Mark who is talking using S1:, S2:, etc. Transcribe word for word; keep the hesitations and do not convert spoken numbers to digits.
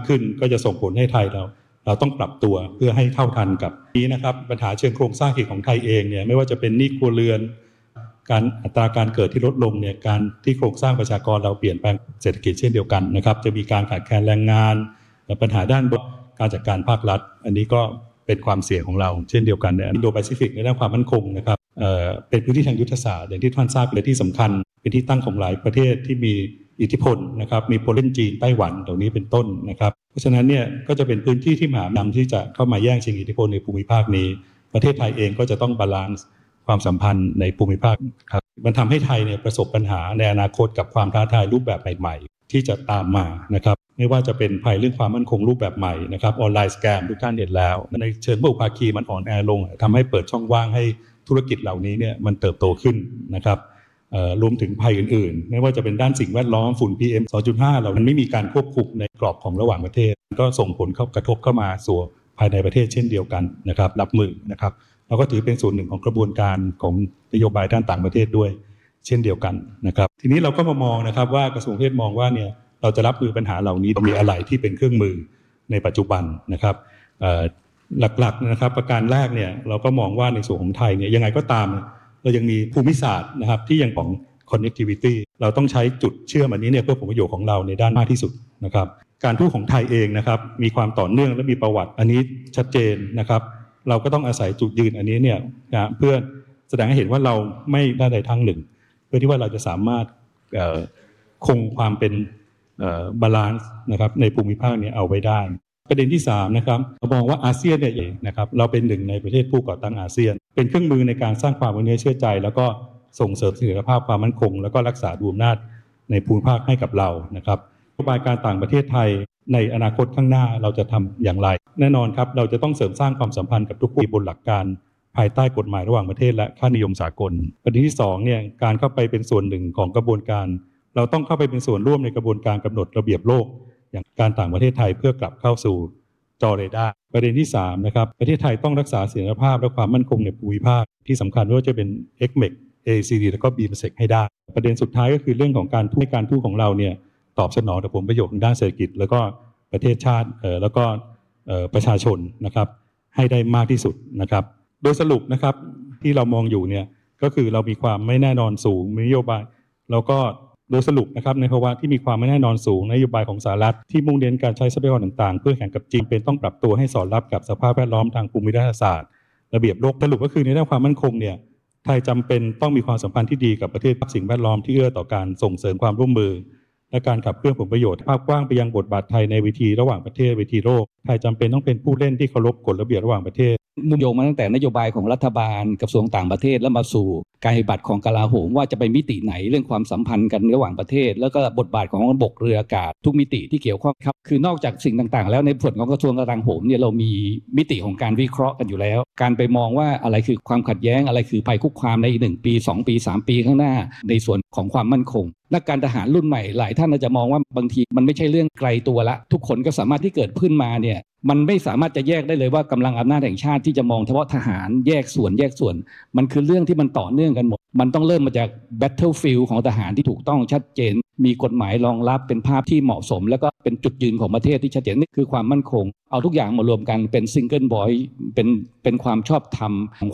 S1: ขึ้นก็จะส่งผลให้ไทยเราเราต้องปรับตัวเพื่อให้เท่าทันกับนี้นะครับปัญหาเชิงโครงสร้างเศรษฐกิจของไทยเองเนี่ยไม่ว่าจะเป็นหนี้ครัวเรือนการอัตราการเกิดที่ลดลงเนี่ยการที่โครงสร้างประชากรเราเปลี่ยนแปลงเศรษฐกิจเช่นเดียวกันนะครับจะมีการขาดแคลนแรงงานปัญหาด้านการจัดการภาครัฐอันนี้ก็เป็นความเสี่ยงของเราเช่นเดียวกันในอินโดแปซิฟิกในด้านความมั่นคงนะครับเอ่อเป็นพื้นที่ทางยุทธศาสตร์อย่างที่ท่านทราบเป็นที่สำคัญเป็นที่ตั้งของหลายประเทศที่มีอิทธิพลนะครับมีโปรเล่นจีนไต้หวันเหล่านี้เป็นต้นนะครับเพราะฉะนั้นเนี่ยก็จะเป็นพื้นที่ที่มหาอำนาจที่จะเข้ามาแย่งชิงอิทธิพลในภูมิภาคนี้ประเทศไทยเองก็จะต้องบาลานซ์ความสัมพันธ์ในภูมิภาคครับมันทำให้ไทยเนี่ยประสบปัญหาในอนาคตกับความท้าทายรูปแบบใหม่ๆที่จะตามมานะครับไม่ว่าจะเป็นภัยเรื่องความมั่นคงรูปแบบใหม่นะครับออนไลน์สแกมทุกท่านเห็นแล้วในเชิงบุคภาคีมันอ่อนแอลงทำให้เปิดช่องว่างให้ธุรกิจเหล่านี้เนี่ยมันเติบโตขึ้นนะครับรวมถึงภัยอื่นๆไม่ว่าจะเป็นด้านสิ่งแวดล้อมฝุ่น พี เอ็ม สองจุดห้า เหล่านั้นไม่มีการควบคุมในกรอบของระหว่างประเทศก็ส่งผลกระทบเข้ามาสู่ภายในประเทศเช่นเดียวกันนะครับรับมือนะครับเราก็ถือเป็นส่วนหนึ่งของกระบวนการของนโยบายด้านต่างประเทศด้วยเช่นเดียวกันนะครับทีนี้เราก็มามองนะครับว่ากระทรวงต่างประเทศมองว่าเนี่ยเราจะรับมือปัญหาเหล่านี้มีอะไรที่เป็นเครื่องมือในปัจจุบันนะครับหลักๆนะครับประการแรกเนี่ยเราก็มองว่าในส่วนของไทยเนี่ยยังไงก็ตามเรายังมีภูมิศาสตร์นะครับที่ยังของ connectivity เราต้องใช้จุดเชื่อมอันนี้เนี่ยเพื่อผลประโยชน์ของเราในด้านมากที่สุดนะครับการทูตของไทยเองนะครับมีความต่อเนื่องและมีประวัติอันนี้ชัดเจนนะครับเราก็ต้องอาศัยจุดยืนอันนี้เนี่ยนะเพื่อแสดงให้เห็นว่าเราไม่ได้ใดทางหนึ่งเพื่อที่ว่าเราจะสามารถคงความเป็นบาลานซ์นะครับในภูมิภาคนี้เอาไว้ได้ประเด็นที่สามนะครับเรามองว่าอาเซียนเนี่ยเองนะครับเราเป็นหนึ่งในประเทศผู้ก่อตั้งอาเซียนเป็นเครื่องมือในการสร้างความไว้เนื้อเชื่อใจแล้วก็ส่งเสริมเสถียรภาพความมั่นคงแล้วก็รักษาดุลอำนาจในภูมิภาคให้กับเรานะครับนโยบายการต่างประเทศไทยในอนาคตข้างหน้าเราจะทำอย่างไรแน่นอนครับเราจะต้องเสริมสร้างความสัมพันธ์กับทุกผู้บนหลักการภายใต้กฎหมายระหว่างประเทศและค่านิยมสากลประเด็นที่สองเนี่ยการเข้าไปเป็นส่วนหนึ่งของกระบวนการเราต้องเข้าไปเป็นส่วนร่วมในกระบวนการกำหนดระเบียบโลกอย่างการต่างประเทศไทยเพื่อกลับเข้าสู่จอเรดาร์ประเด็นที่สามนะครับประเทศไทยต้องรักษาเสถียรภาพและความมั่นคงในภูมิภาคที่สำคัญไม่ว่าจะเป็น เอ็ก เอ็ม อี ซี เอ ซี ดี แล้วก็ บี เอ็ม อี ซี ให้ได้ประเด็นสุดท้ายก็คือเรื่องของการทูตการทูตของเราเนี่ยตอบสนองต่อผลประโยชน์ด้านเศรษฐกิจแล้วก็ประเทศชาติเอ่อแล้วก็เอ่อประชาชนนะครับให้ได้มากที่สุดนะครับโดยสรุปนะครับที่เรามองอยู่เนี่ยก็คือเรามีความไม่แน่นอนสูงมีนโยบายแล้วก็โดยสรุปนะครับในภาวะที่มีความไม่แน่นอนสูงนโยบายของสหรัฐที่มุ่งเน้นการใช้ทรัพยากรต่างๆเพื่อแข่งกับจีนเป็นต้องปรับตัวให้สอดรับกับสภาพแวดล้อมทางภูมิรัฐศาสตร์ระเบียบโลกสรุปก็คือในด้านความมั่นคงเนี่ยไทยจำเป็นต้องมีความสัมพันธ์ที่ดีกับประเทศสิ่งแวดล้อมที่เอื้อต่อการส่งเสริมความร่วมมือและการขับเคลื่อนผลประโยชน์ภาพกว้างไปยังบทบาทไทยในเวทีระหว่างประเทศเวทีโลกไทยจำเป็นต้องเป็นผู้เล่นที่เคารพกฎระเบียบระหว่างประเทศ
S2: มุ่งโยงมาตั้งแต่นโยบายของรัฐบาลกระทรวงต่างประเทศแล้วมาสู่การปฏิบัติของกลาโหมว่าจะไปมิติไหนเรื่องความสัมพันธ์กันระหว่างประเทศแล้วก็บทบาทของบกเรืออากาศทุกมิติที่เกี่ยวข้องครับคือนอกจากสิ่งต่างๆแล้วในส่วนของกระทรวงกลาโหมเนี่ยเรามีมิติของการวิเคราะห์กันอยู่แล้วการไปมองว่าอะไรคือความขัดแย้งอะไรคือภัยคุกคามในอีกหนึ่งปีสองปีสามปีข้างหน้าในส่วนของความมั่นคงนักการทหารรุ่นใหม่หลายท่านอาจจะมองว่าบางทีมันไม่ใช่เรื่องไกลตัวละทุกคนก็สามารถที่เกิดขึ้นมาเนี่ยมันไม่สามารถจะแยกได้เลยว่ากำลังอำนาจแห่งชาติที่จะมองเฉพาะทหารแยกส่วนแยกส่วนมันคือเรื่องที่มันต่อเนื่องกันหมดมันต้องเริ่มมาจาก battlefield ของทหารที่ถูกต้องชัดเจนมีกฎหมายรองรับเป็นภาพที่เหมาะสมแล้วก็เป็นจุดยืนของประเทศที่ชัดเจนนี่คือความมั่นคงเอาทุกอย่างมารวมกันเป็น single voice เป็นเป็นความชอบธรรมของ